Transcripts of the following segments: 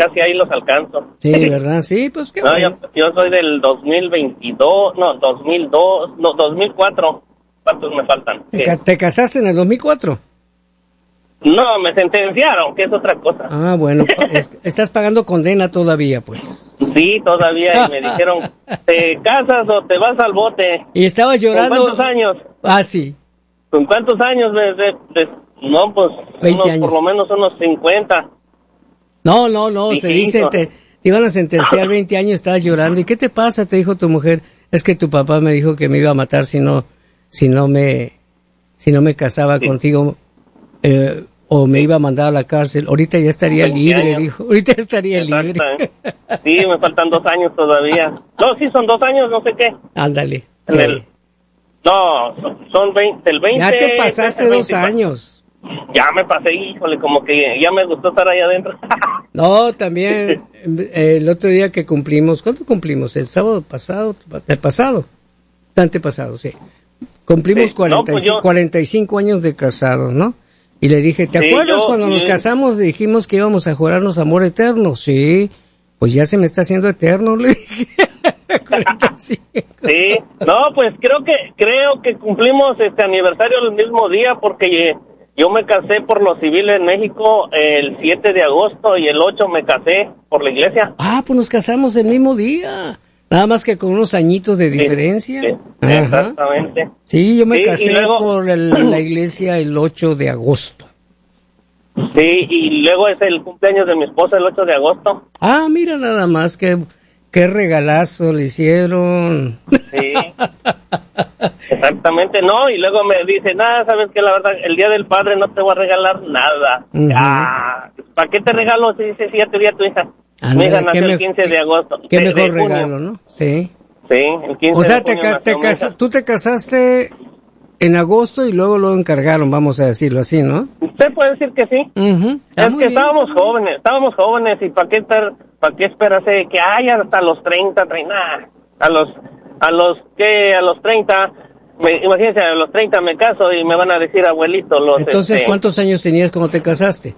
casi ahí los alcanzo. Sí, ¿verdad? Sí, pues qué no, bueno. yo soy del 2004. ¿Cuántos me faltan? ¿Te casaste en el 2004? No, me sentenciaron, que es otra cosa. Ah, bueno, estás pagando condena todavía, pues. Sí, todavía, y me dijeron, ¿te casas o te vas al bote? Y estabas llorando. ¿Con cuántos años? Ah, sí. ¿Con cuántos años? No, pues, 20 años. Por lo menos unos 50. No, se dice, te iban a sentenciar 20 años, estabas llorando. ¿Y qué te pasa? Te dijo tu mujer. Es que tu papá me dijo que me iba a matar si no me casaba contigo, o me iba a mandar a la cárcel. Ahorita ya estaría libre, dijo. Ahorita ya estaría libre. Sí, me faltan 2 años todavía. No, sí, son 2 años, no sé qué. Ándale. Sí. No, son 20, el 20. Ya te pasaste 2 años. Ya me pasé, híjole, como que ya me gustó estar ahí adentro. No, también el otro día que cumplimos, ¿cuándo cumplimos? El sábado pasado, antepasado, sí. Cumplimos Sí. 45 años de casados, ¿no? Y le dije, ¿te acuerdas cuando nos casamos dijimos que íbamos a jurarnos amor eterno? Sí, pues ya se me está haciendo eterno, le dije. 45. Sí, no, pues creo que cumplimos este aniversario el mismo día porque yo me casé por lo civil en México el 7 de agosto y el 8 me casé por la iglesia. Ah, pues nos casamos el mismo día. Nada más que con unos añitos de diferencia. Sí, exactamente. Sí, yo me casé por la iglesia el 8 de agosto. Sí, y luego es el cumpleaños de mi esposa el 8 de agosto. Ah, mira nada más, qué regalazo le hicieron. Sí, exactamente, no, y luego me dice, nada, sabes que la verdad, el Día del Padre no te voy a regalar nada. ¿Para qué te regalo si dices, ya te di a tu hija? Mi hija nació el 15 de agosto. Qué mejor regalo, ¿no? Sí. Sí, el 15 o sea, de junio tú te casaste en agosto y luego lo encargaron, vamos a decirlo así, ¿no? Usted puede decir que sí. Es que estábamos jóvenes y ¿para qué esperarse que haya hasta los 30, a los 30, imagínense, a los 30 me caso y me van a decir abuelito. Entonces, ¿cuántos años tenías cuando te casaste?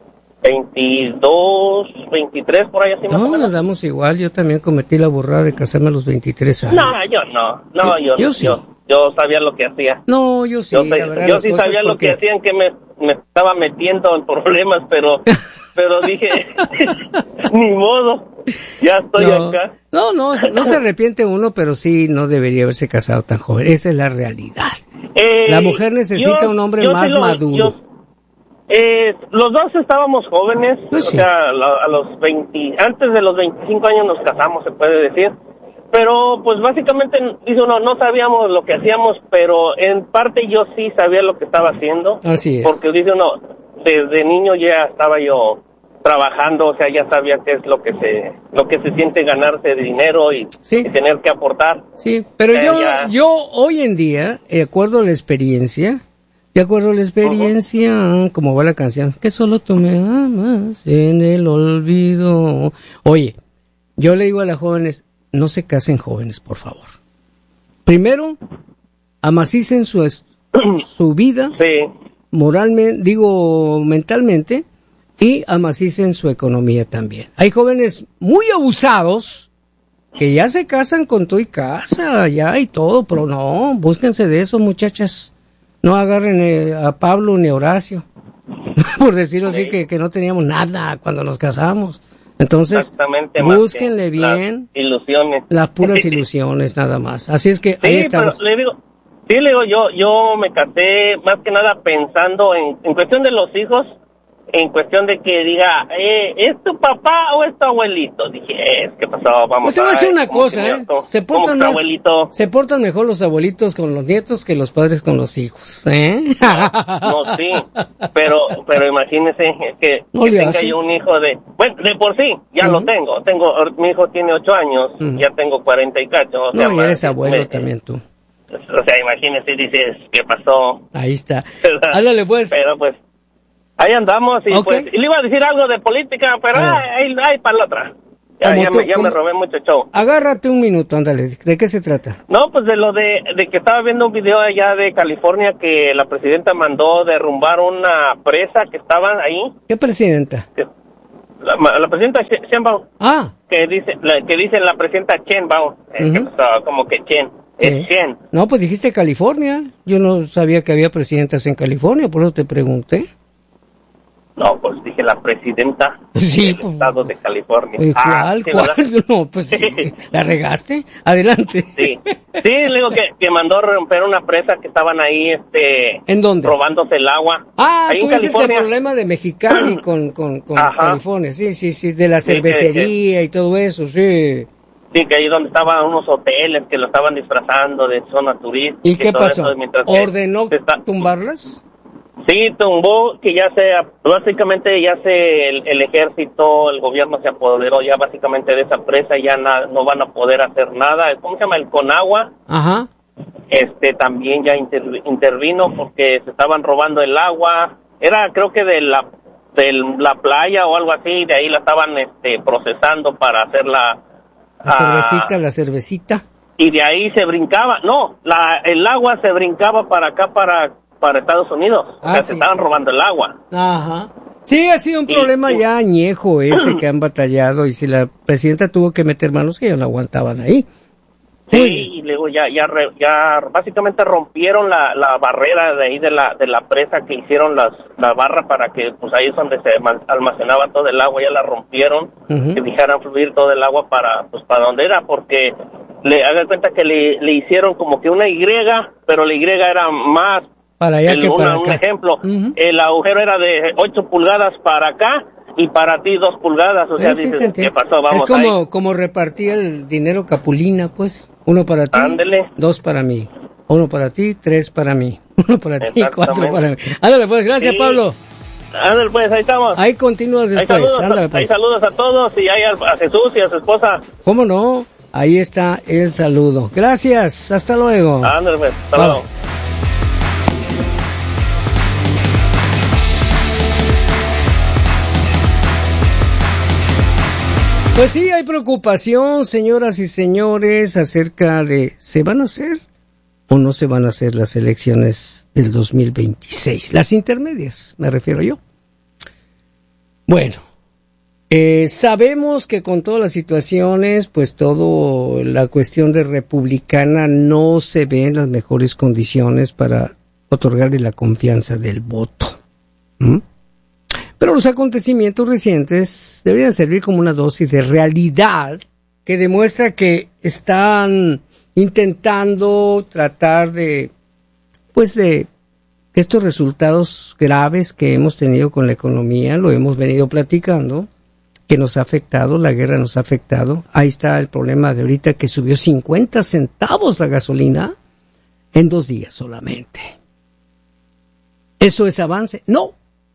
22, 23, por ahí así más o menos. No, andamos igual, yo también cometí la burrada de casarme a los 23 años. No, yo no. Yo sí. Yo sabía lo que hacía. No, yo sí. Yo sí sabía lo que hacían, que me estaba metiendo en problemas, pero dije, ni modo, ya estoy acá. No se arrepiente uno, pero sí no debería haberse casado tan joven. Esa es la realidad. La mujer necesita un hombre más maduro. Los dos estábamos jóvenes, pues sí. O sea, a los 20, antes de los 25 años nos casamos, se puede decir. Pero, pues, básicamente, dice uno, no sabíamos lo que hacíamos, pero en parte yo sí sabía lo que estaba haciendo. Así es. Porque, dice uno, desde niño ya estaba yo trabajando, o sea, ya sabía qué es lo que se siente ganarse de dinero y tener que aportar. Sí, pero yo hoy en día, de acuerdo a la experiencia, como va la canción, que solo tú me amas en el olvido. Oye, yo le digo a las jóvenes, no se casen jóvenes, por favor. Primero, amacicen su vida, moralmente, mentalmente, y amacicen su economía también. Hay jóvenes muy abusados que ya se casan con tu y casa, ya y todo, pero no, búsquense de eso, muchachas. No agarren a Pablo ni a Horacio, por decirlo así, que no teníamos nada cuando nos casamos. Entonces, búsquenle bien las puras ilusiones nada más. Así es que ahí estamos. Pero yo me casé más que nada pensando en cuestión de los hijos, en cuestión de que diga, ¿es tu papá o es tu abuelito? Dije, ¿qué pasó? Vamos a decir una cosa, se portan mejor los abuelitos con los nietos que los padres con los hijos, No, sí, pero imagínese que tenga yo un hijo de por sí, ya lo tengo, mi hijo tiene 8 años, ya tengo 40 y cacho. O sea, y eres abuelo también tú. O sea, imagínese, dices, ¿qué pasó? Ahí está. Ándale, pues. Pero pues, ahí andamos y pues, y le iba a decir algo de política, pero ahí para la otra. Ya me robé mucho show. Agárrate un minuto, ándale. ¿De qué se trata? No, pues de lo de que estaba viendo un video allá de California que la presidenta mandó derrumbar una presa que estaban ahí. ¿Qué presidenta? La presidenta Sheinbaum. Que dice la presidenta Sheinbaum. Como que es Chen. No, pues dijiste California. Yo no sabía que había presidentas en California, por eso te pregunté. No, pues dije la presidenta del estado de California. ¿Cuál? No, pues sí, ¿la regaste? Adelante. Sí, le digo que mandó romper una presa que estaban ahí, ¿en dónde? Robándose el agua. Ahí tú dices el problema de Mexicali con California, sí, de la cervecería y todo eso, sí. Sí, que ahí donde estaban unos hoteles que lo estaban disfrazando de zona turística. ¿Y qué pasó? ¿Ordenó tumbarlas? Sí, tumbó, que básicamente el ejército, el gobierno se apoderó ya básicamente de esa presa y ya no van a poder hacer nada. ¿Cómo se llama? El Conagua. Ajá. También ya intervino porque se estaban robando el agua. Era creo que de la playa o algo así, de ahí la estaban procesando para hacer la cervecita. Y de ahí se brincaba, el agua se brincaba para acá, para Estados Unidos. Se estaban robando el agua. Ajá. Sí, ha sido un problema ya añejo ese que han batallado, y si la presidenta tuvo que meter manos, que ya no aguantaban ahí. Sí, y luego ya básicamente rompieron la barrera de ahí de la presa, que hicieron la barra para que pues ahí es donde se almacenaba todo el agua, ya la rompieron, que dejaran fluir todo el agua para donde era, porque haga cuenta que le hicieron como que una Y, pero la Y era más para allá que para acá. Un ejemplo, el agujero era de 8 pulgadas para acá y para ti 2 pulgadas, o sea, dices, ¿qué pasó? Vamos, es como repartía el dinero Capulina, pues, 1 para ti, ándele, 2 para mí, 1 para ti, 3 para mí, 1 para ti, 4 para mí. Ándale, pues, gracias, Pablo. Ándale, pues, ahí estamos. Ahí continúas después, ándale, pues. Ahí saludos a todos y ahí a Jesús y a su esposa. ¿Cómo no? Ahí está el saludo. Gracias, hasta luego. Ándale, pues, hasta luego. Pues sí, hay preocupación, señoras y señores, acerca de ¿se van a hacer o no se van a hacer las elecciones del 2026? Las intermedias, me refiero yo. Bueno, sabemos que con todas las situaciones, pues todo la cuestión de republicana no se ve en las mejores condiciones para otorgarle la confianza del voto. Pero los acontecimientos recientes deberían servir como una dosis de realidad que demuestra que están intentando tratar de que estos resultados graves que hemos tenido con la economía, lo hemos venido platicando, que nos ha afectado, la guerra nos ha afectado. Ahí está el problema de ahorita, que subió 50 centavos la gasolina en 2 días solamente. ¿Eso es avance? No.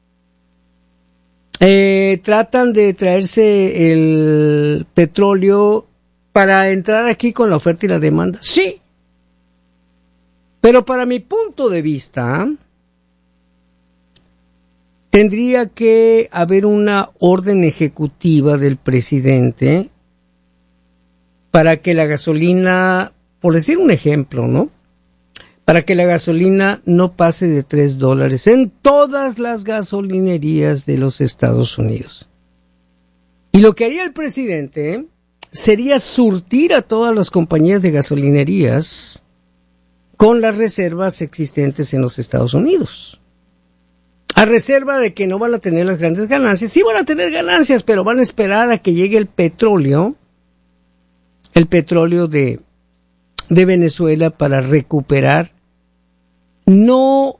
Tratan de traerse el petróleo para entrar aquí con la oferta y la demanda. Sí. Pero para mi punto de vista, tendría que haber una orden ejecutiva del presidente para que la gasolina, por decir un ejemplo, ¿no? Para que la gasolina no pase de $3 en todas las gasolinerías de los Estados Unidos. Y lo que haría el presidente sería surtir a todas las compañías de gasolinerías con las reservas existentes en los Estados Unidos. A reserva de que no van a tener las grandes ganancias. Sí van a tener ganancias, pero van a esperar a que llegue el petróleo de Venezuela, para recuperar no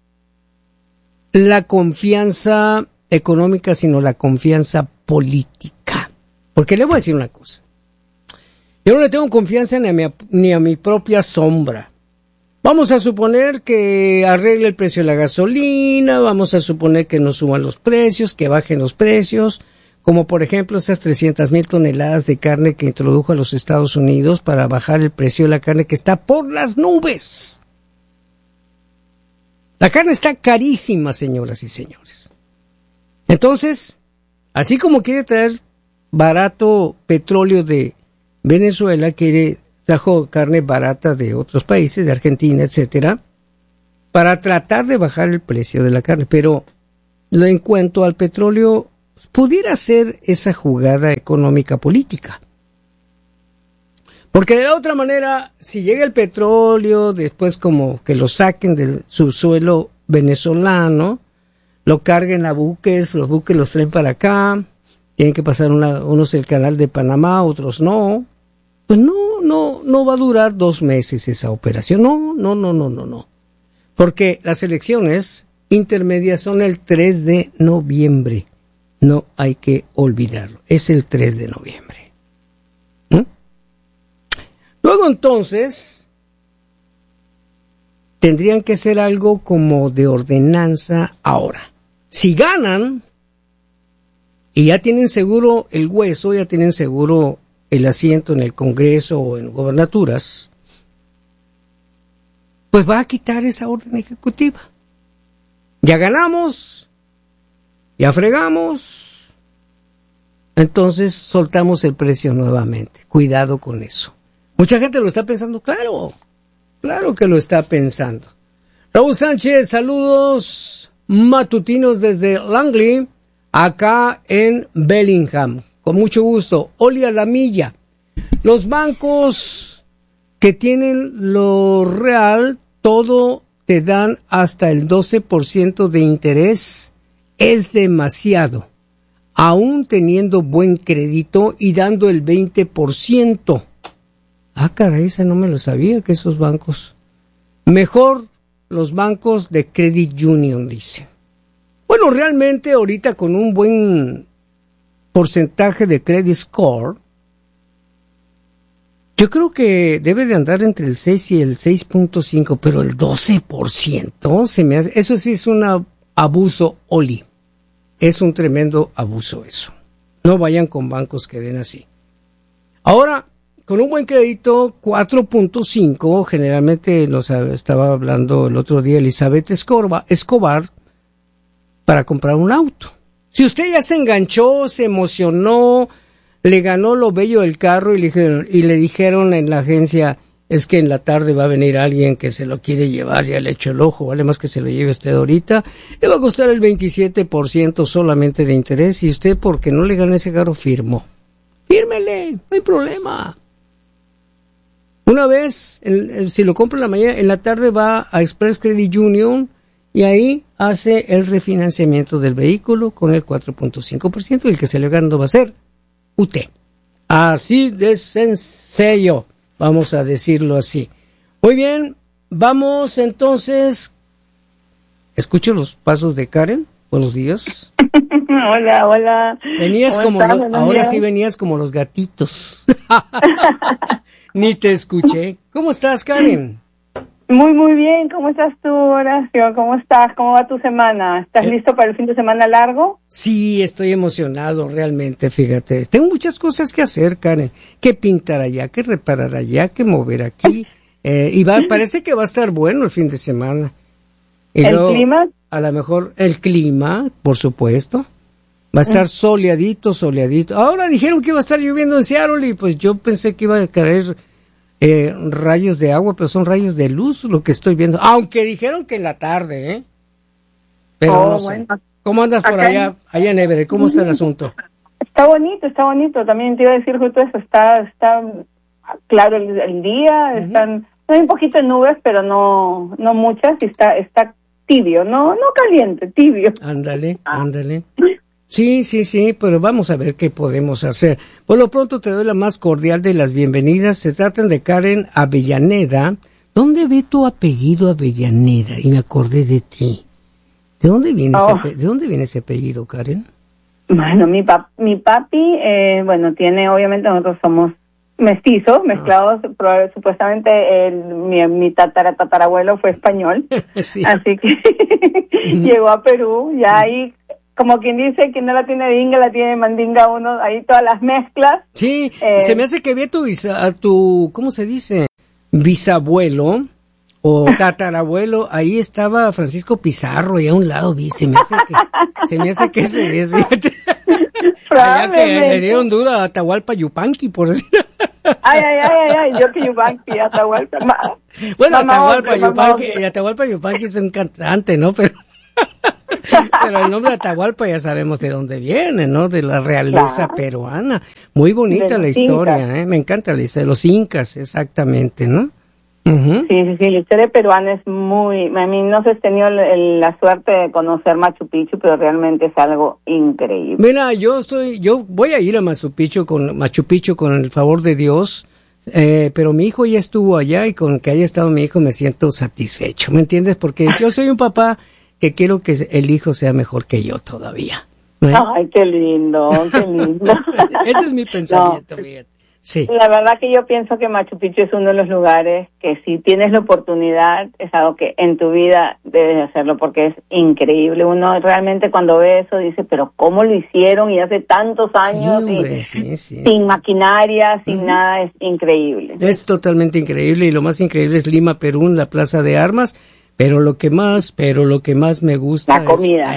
la confianza económica, sino la confianza política. Porque le voy a decir una cosa. Yo no le tengo confianza ni a mi propia sombra. Vamos a suponer que arregle el precio de la gasolina, vamos a suponer que no suban los precios, que bajen los precios, como por ejemplo esas 300,000 toneladas de carne que introdujo a los Estados Unidos para bajar el precio de la carne, que está por las nubes. La carne está carísima, señoras y señores. Entonces, así como quiere traer barato petróleo de Venezuela, trajo carne barata de otros países, de Argentina, etcétera, para tratar de bajar el precio de la carne. Pero en cuanto al petróleo pudiera ser esa jugada económica política. Porque de la otra manera, si llega el petróleo, después como que lo saquen del subsuelo venezolano, lo carguen a buques, los buques los traen para acá, tienen que pasar unos el canal de Panamá, otros no. Pues no va a durar 2 meses esa operación. No. Porque las elecciones intermedias son el 3 de noviembre. No hay que olvidarlo. Es el 3 de noviembre. Luego entonces, tendrían que ser algo como de ordenanza ahora. Si ganan, y ya tienen seguro el hueso, ya tienen seguro el asiento en el Congreso o en gobernaturas, pues va a quitar esa orden ejecutiva. Ya ganamos, ya fregamos, entonces soltamos el precio nuevamente. Cuidado con eso. Mucha gente lo está pensando, claro que lo está pensando. Raúl Sánchez, saludos matutinos desde Langley, acá en Bellingham. Con mucho gusto. Oli a la milla. Los bancos que tienen lo real, todo te dan hasta el 12% de interés. Es demasiado. Aún teniendo buen crédito y dando el 20%. Ah, caray, esa no me lo sabía, que esos bancos. Mejor los bancos de Credit Union, dice. Bueno, realmente ahorita con un buen porcentaje de credit score, yo creo que debe de andar entre el 6 y el 6.5, pero el 12% se me hace, eso sí es un abuso, Oli. Es un tremendo abuso eso. No vayan con bancos que den así. Ahora, con un buen crédito, 4.5, generalmente nos estaba hablando el otro día Elizabeth Escobar, para comprar un auto. Si usted ya se enganchó, se emocionó, le ganó lo bello del carro y le dijeron en la agencia, es que en la tarde va a venir alguien que se lo quiere llevar, ya le echo el ojo, vale más que se lo lleve usted ahorita, le va a costar el 27% solamente de interés y usted, porque no le gana ese carro, firmó. Fírmele, no hay problema. Una vez, si lo compra en la mañana, en la tarde va a Express Credit Union y ahí hace el refinanciamiento del vehículo con el 4.5% y el que se le gana va a ser usted. Así de sencillo, vamos a decirlo así. Muy bien, vamos entonces. Escucho los pasos de Karen. Buenos días. Hola. Venías como ahora sí venías como los gatitos. Ni te escuché. ¿Cómo estás, Karen? Muy bien. ¿Cómo estás tú, Horacio? ¿Cómo estás? ¿Cómo va tu semana? ¿Estás listo para el fin de semana largo? Sí, estoy emocionado realmente, fíjate. Tengo muchas cosas que hacer, Karen. Que pintar allá, que reparar allá, que mover aquí. Parece que va a estar bueno el fin de semana. Y ¿El clima? A lo mejor el clima, por supuesto. Va a estar soleadito. Ahora dijeron que iba a estar lloviendo en Seattle y pues yo pensé que iba a caer rayos de agua, pero son rayos de luz lo que estoy viendo. Aunque dijeron que en la tarde, ¿eh? Pero no sé. Bueno. ¿Cómo andas por allá en Everett? ¿Cómo está el asunto? Está bonito. También te iba a decir justo eso. Está claro el día. Hay un poquito de nubes, pero no muchas. Y está tibio, no caliente, tibio. Ándale. Sí, pero vamos a ver qué podemos hacer. Por lo pronto te doy la más cordial de las bienvenidas. Se tratan de Karen Avellaneda. ¿Dónde ve tu apellido Avellaneda? Y me acordé de ti. ¿De dónde viene ese apellido, Karen? Bueno, mi papi, tiene, obviamente nosotros somos mestizos, mezclados, supuestamente mi tatarabuelo fue español, sí. Así que llegó a Perú, ya ahí, como quien dice que no la tiene dinga, la tiene mandinga uno, ahí todas las mezclas. Sí, se me hace que vi a tu, ¿cómo se dice? Bisabuelo o tatarabuelo, ahí estaba Francisco Pizarro y a un lado vi, se me hace que ese es. Allá que le dieron duro a Atahualpa Yupanqui, por decir. Ay, yo que Yupanqui, Atahualpa. Bueno, Atahualpa Yupanqui es un cantante, ¿no? Pero Pero el nombre Atahualpa ya sabemos de dónde viene, ¿no? De la realeza peruana. Muy bonita la historia, ¿eh? Me encanta la historia de los incas, exactamente, ¿no? Uh-huh. Sí, la historia peruana es muy... A mí no se he tenido la suerte de conocer Machu Picchu, pero realmente es algo increíble. Mira, yo voy a ir a Machu Picchu con el favor de Dios, pero mi hijo ya estuvo allá y con que haya estado mi hijo me siento satisfecho, ¿me entiendes? Porque yo soy un papá que quiero que el hijo sea mejor que yo todavía. Ay, qué lindo, qué lindo. Ese es mi pensamiento, fíjate. Sí. La verdad que yo pienso que Machu Picchu es uno de los lugares que si tienes la oportunidad es algo que en tu vida debes hacerlo porque es increíble. Uno realmente cuando ve eso dice, pero ¿cómo lo hicieron? Y hace tantos años sin maquinaria, sin nada, es increíble. Es totalmente increíble y lo más increíble es Lima, Perú, la Plaza de Armas, pero lo que más me gusta la comida.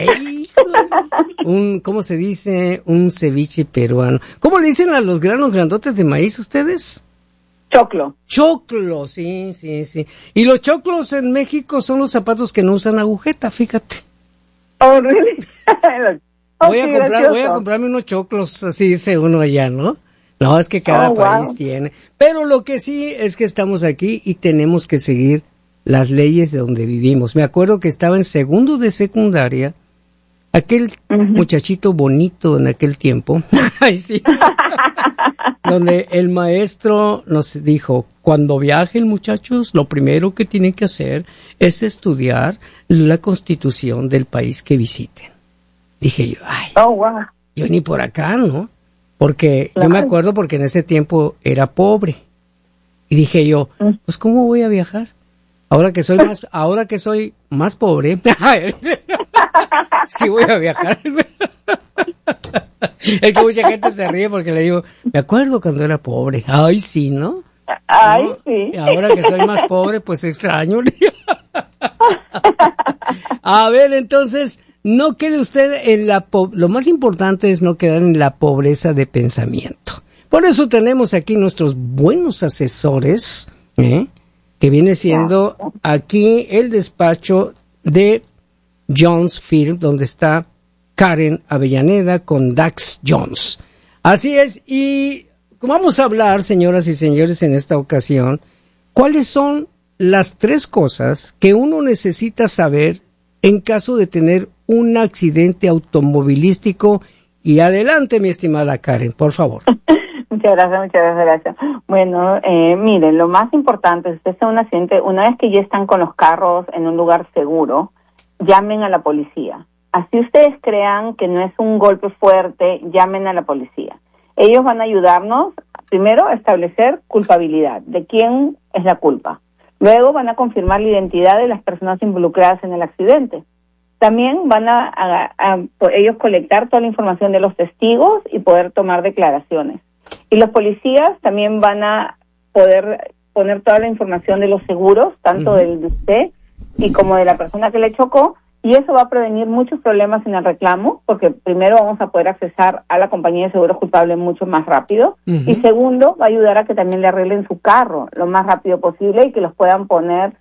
¿Cómo se dice? Un ceviche peruano. ¿Cómo le dicen a los granos grandotes de maíz ustedes? Choclo. Choclo, sí. Y los choclos en México son los zapatos que no usan agujeta, fíjate. Oh, really? Voy a comprarme unos choclos, así dice uno allá, ¿no? No, es que cada país tiene. Pero lo que sí es que estamos aquí y tenemos que seguir las leyes de donde vivimos. Me acuerdo que estaba en segundo de secundaria, aquel muchachito bonito en aquel tiempo, ay, sí, donde el maestro nos dijo, cuando viajen muchachos, lo primero que tienen que hacer es estudiar la constitución del país que visiten. Dije yo, yo ni por acá, ¿no? Porque yo me acuerdo porque en ese tiempo era pobre. Y dije yo, pues ¿cómo voy a viajar? Ahora que soy más pobre, sí voy a viajar. Es que mucha gente se ríe porque le digo, me acuerdo cuando era pobre. Ay, sí, ¿no? Ay, ¿no? sí. Y ahora que soy más pobre, pues extraño. A ver, entonces, no quede usted en lo más importante es no quedar en la pobreza de pensamiento. Por eso tenemos aquí nuestros buenos asesores, que viene siendo aquí el despacho de Jones Field, donde está Karen Avellaneda con Dax Jones. Así es, y vamos a hablar, señoras y señores, en esta ocasión, ¿cuáles son las 3 cosas que uno necesita saber en caso de tener un accidente automovilístico? Y adelante, mi estimada Karen, por favor. Muchas gracias. Bueno, miren, lo más importante es que usted sea un accidente, una vez que ya están con los carros en un lugar seguro, llamen a la policía. Así ustedes crean que no es un golpe fuerte, llamen a la policía. Ellos van a ayudarnos, primero, a establecer culpabilidad, de quién es la culpa. Luego van a confirmar la identidad de las personas involucradas en el accidente. También van a ellos colectar toda la información de los testigos y poder tomar declaraciones. Y los policías también van a poder poner toda la información de los seguros, tanto del de usted y como de la persona que le chocó, y eso va a prevenir muchos problemas en el reclamo, porque primero vamos a poder accesar a la compañía de seguros culpable mucho más rápido, y segundo, va a ayudar a que también le arreglen su carro lo más rápido posible y que los puedan poner,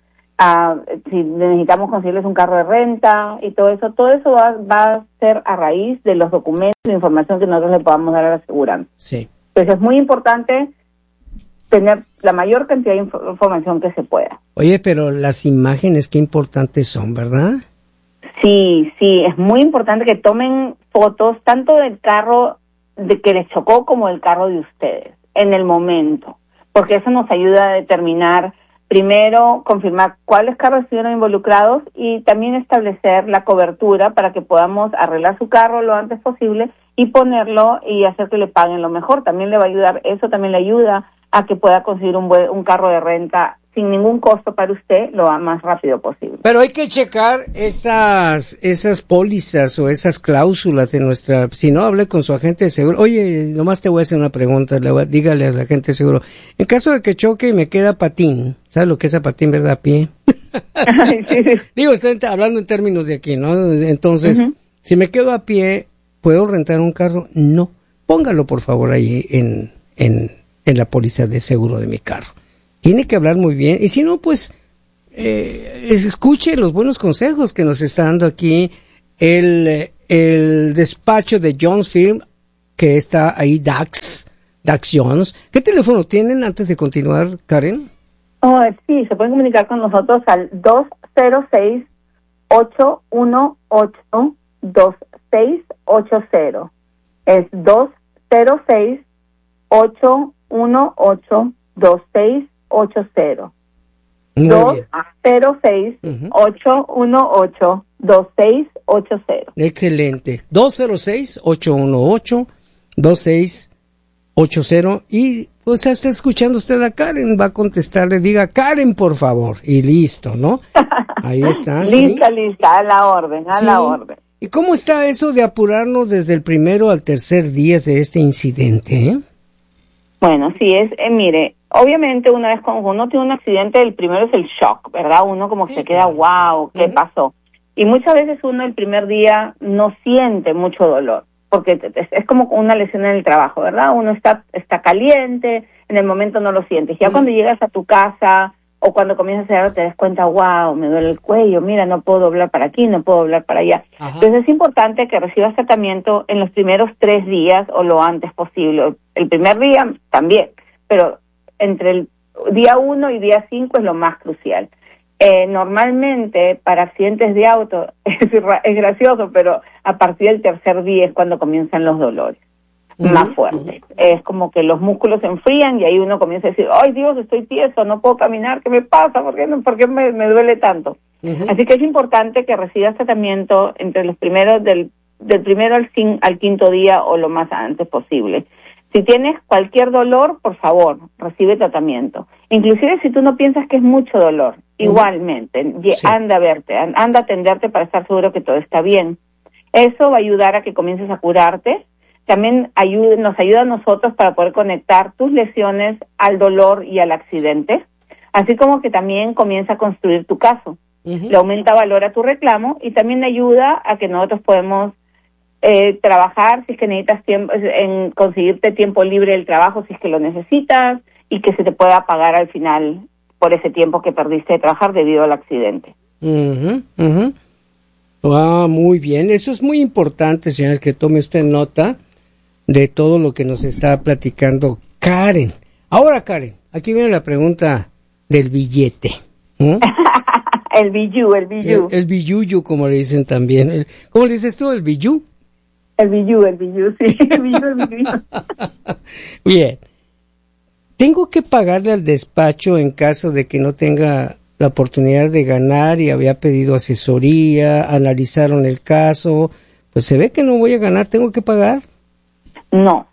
si necesitamos conseguirles un carro de renta y todo eso va a ser a raíz de los documentos e información que nosotros le podamos dar a la aseguranza. Sí. Entonces es muy importante tener la mayor cantidad de información que se pueda. Oye, pero las imágenes qué importantes son, ¿verdad? Sí, es muy importante que tomen fotos tanto del carro de que les chocó como del carro de ustedes en el momento, porque eso nos ayuda a determinar, primero, confirmar cuáles carros estuvieron involucrados y también establecer la cobertura para que podamos arreglar su carro lo antes posible y ponerlo y hacer que le paguen lo mejor. También le va a ayudar, eso también le ayuda a que pueda conseguir un carro de renta sin ningún costo para usted lo más rápido posible. Pero hay que checar esas pólizas o esas cláusulas de nuestra... Si no, hable con su agente de seguro. Oye, nomás te voy a hacer una pregunta. Dígale al agente de seguro. En caso de que choque y me queda patín, ¿sabes lo que es a patín, verdad? A pie. Sí. Digo, estoy hablando en términos de aquí, ¿no? Entonces, si me quedo a pie, ¿puedo rentar un carro? No. Póngalo, por favor, ahí en la póliza de seguro de mi carro. Tiene que hablar muy bien. Y si no, pues escuche los buenos consejos que nos está dando aquí el despacho de Jones Film, que está ahí, Dax Jones. ¿Qué teléfono tienen antes de continuar, Karen? Sí, se pueden comunicar con nosotros al 206-818-2680. Es 206-818-2680. 206-818-2680. Excelente. 206-818-2680. Y pues está escuchando usted a Karen, va a contestarle, diga Karen, por favor, y listo, ¿no? Ahí está. Lista, a la orden, la orden. ¿Y cómo está eso de apurarnos desde el primero al tercer día de este incidente? Bueno, sí, mire, obviamente una vez cuando uno tiene un accidente, el primero es el shock, ¿verdad? Uno como que se queda, wow, ¿qué pasó? Y muchas veces uno el primer día no siente mucho dolor, porque es como una lesión en el trabajo, ¿verdad? Uno está caliente, en el momento no lo sientes. Ya cuando llegas a tu casa o cuando comienzas a hacer, te das cuenta, wow, me duele el cuello, mira, no puedo doblar para aquí, no puedo doblar para allá. Ajá. Entonces es importante que recibas tratamiento en los primeros 3 días o lo antes posible. El primer día también, pero entre el día 1 y día 5 es lo más crucial. Normalmente para accidentes de auto es gracioso, pero a partir del tercer día es cuando comienzan los dolores más fuertes. Es como que los músculos se enfrían y ahí uno comienza a decir, ¡ay Dios, estoy tieso, no puedo caminar! ¿Qué me pasa? ¿Por qué me duele tanto? Así que es importante que recibas tratamiento entre los primeros del primero al quinto día o lo más antes posible. Si tienes cualquier dolor, por favor, recibe tratamiento. Inclusive si tú no piensas que es mucho dolor, igualmente, anda a verte, anda a atenderte para estar seguro que todo está bien. Eso va a ayudar a que comiences a curarte. También nos ayuda a nosotros para poder conectar tus lesiones al dolor y al accidente, así como que también comienza a construir tu caso. Le aumenta valor a tu reclamo y también ayuda a que nosotros podemos trabajar si es que necesitas tiempo, en conseguirte tiempo libre del trabajo si es que lo necesitas y que se te pueda pagar al final por ese tiempo que perdiste de trabajar debido al accidente. Muy bien, eso es muy importante, señores, que tome usted nota de todo lo que nos está platicando Karen. Ahora, Karen, aquí viene la pregunta del billete. El billú. El billuyo, como le dicen también. ¿Cómo le dices tú, el billú? El billú, sí. El billú. Bien. ¿Tengo que pagarle al despacho en caso de que no tenga la oportunidad de ganar y había pedido asesoría, analizaron el caso? Pues se ve que no voy a ganar, ¿tengo que pagar? No.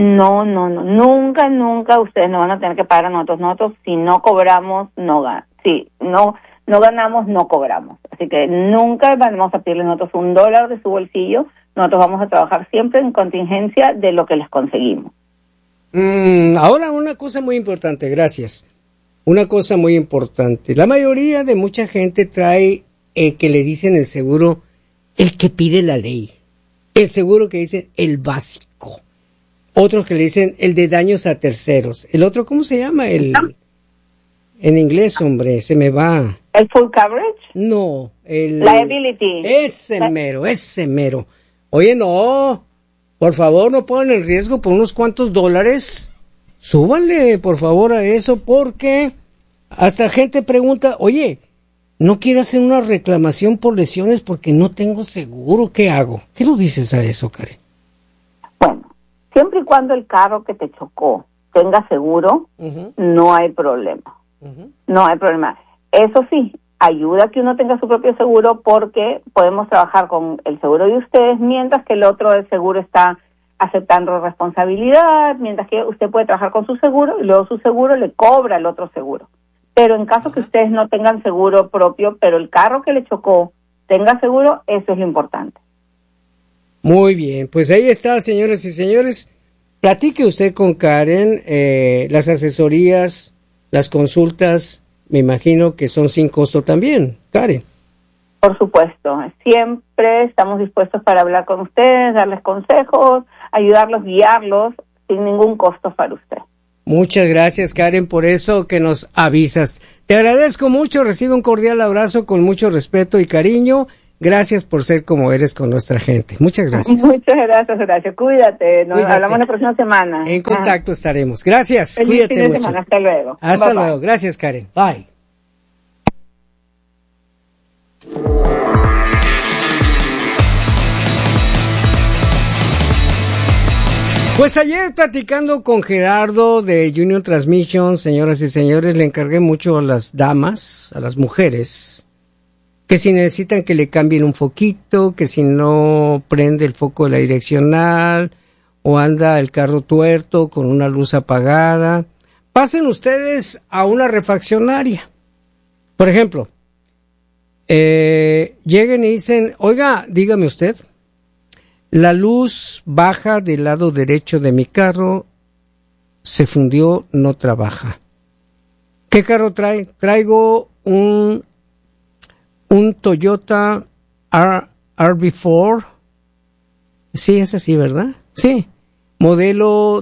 Nunca ustedes no van a tener que pagar a nosotros. Nosotros, si no cobramos, no ganamos. Sí, no ganamos, no cobramos. Así que nunca vamos a pedirle nosotros $1 de su bolsillo. Nosotros vamos a trabajar siempre en contingencia de lo que les conseguimos. Ahora una cosa muy importante, gracias. Una cosa muy importante. La mayoría de mucha gente trae que le dicen el seguro, el que pide la ley. El seguro que dicen el básico. Otros que le dicen el de daños a terceros. El otro, ¿cómo se llama? En inglés, hombre, se me va. ¿El full coverage? No, el... Liability. Ese mero. Oye, no, por favor, no pongan en riesgo por unos cuantos dólares. Súbanle, por favor, a eso, porque hasta gente pregunta, oye, no quiero hacer una reclamación por lesiones porque no tengo seguro, ¿qué hago? ¿Qué nos dices a eso, Karen? Bueno, siempre y cuando el carro que te chocó tenga seguro, no hay problema. No hay problema. Eso sí, ayuda a que uno tenga su propio seguro porque podemos trabajar con el seguro de ustedes mientras que el otro del seguro está aceptando responsabilidad, mientras que usted puede trabajar con su seguro y luego su seguro le cobra el otro seguro. Pero en caso que ustedes no tengan seguro propio, pero el carro que le chocó tenga seguro, eso es lo importante. Muy bien, pues ahí está, señoras y señores. Platique usted con Karen, las asesorías, las consultas, me imagino que son sin costo también, Karen. Por supuesto, siempre estamos dispuestos para hablar con ustedes, darles consejos, ayudarlos, guiarlos, sin ningún costo para usted. Muchas gracias, Karen, por eso que nos avisas. Te agradezco mucho, recibe un cordial abrazo con mucho respeto y cariño. Gracias por ser como eres con nuestra gente. Muchas gracias. Muchas gracias, Horacio. Cuídate. Nos hablamos la próxima semana. En contacto estaremos. Gracias. Feliz Cuídate fin de mucho. semana. Hasta luego. Hasta luego. Gracias, Karen. Bye. Pues ayer platicando con Gerardo de Junior Transmission, señoras y señores, le encargué mucho a las damas, a las mujeres, que si necesitan que le cambien un foquito, que si no prende el foco de la direccional o anda el carro tuerto con una luz apagada, pasen ustedes a una refaccionaria. Por ejemplo, lleguen y dicen, oiga, dígame usted, la luz baja del lado derecho de mi carro, se fundió, no trabaja. ¿Qué carro trae? Traigo un Toyota RAV4. Sí, es así, ¿verdad? Sí. Modelo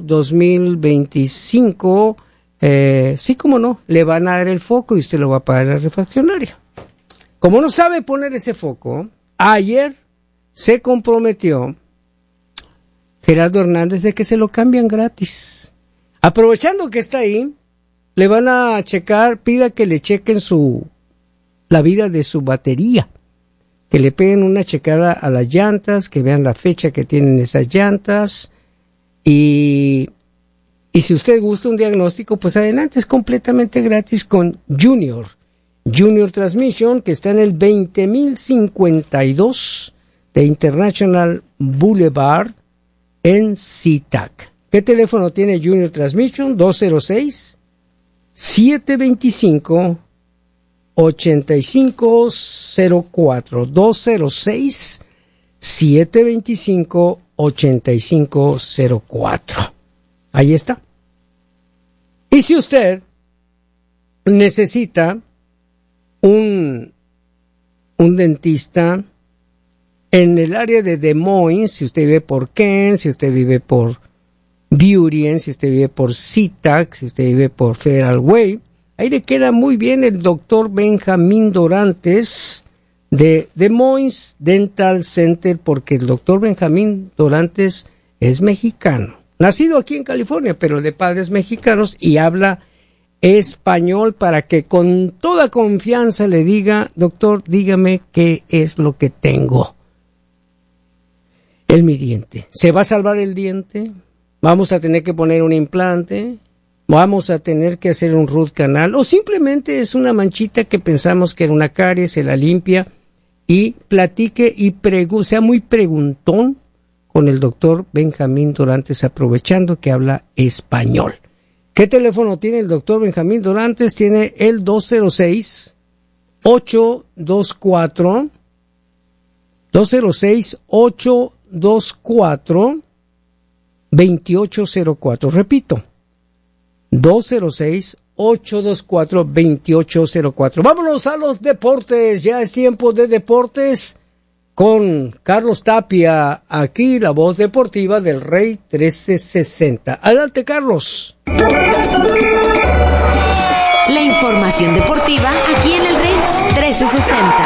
2025. Sí, cómo no. Le van a dar el foco y usted lo va a pagar en la refaccionaria. Como no sabe poner ese foco, ayer se comprometió Gerardo Hernández de que se lo cambian gratis. Aprovechando que está ahí, le van a checar, pida que le chequen la vida de su batería, que le peguen una checada a las llantas, que vean la fecha que tienen esas llantas, y si usted gusta un diagnóstico, pues adelante, es completamente gratis con Junior Transmission, que está en el 20052 de International Boulevard en SeaTac. ¿Qué teléfono tiene Junior Transmission? 206-725-8504. 206-725-8504. Ahí está. Y si usted necesita un dentista en el área de Des Moines, si usted vive por Kent, si usted vive por Burien, si usted vive por SeaTac, si usted vive por Federal Way, ahí le queda muy bien el doctor Benjamín Dorantes de Des Moines Dental Center, porque el doctor Benjamín Dorantes es mexicano, nacido aquí en California, pero de padres mexicanos, y habla español, para que con toda confianza le diga, doctor, dígame qué es lo que tengo. Mi diente. ¿Se va a salvar el diente? ¿Vamos a tener que poner un implante? ¿Vamos a tener que hacer un root canal? ¿O simplemente es una manchita que pensamos que era una caries, se la limpia? Y platique y sea muy preguntón con el doctor Benjamín Dorantes, aprovechando que habla español. ¿Qué teléfono tiene el doctor Benjamín Dorantes? Tiene el 206-824-2804. Repito, 206-824-2804. Vámonos a los deportes. Ya es tiempo de deportes con Carlos Tapia, aquí la voz deportiva del Rey 1360. Adelante, Carlos. La información deportiva aquí en el Rey 1360.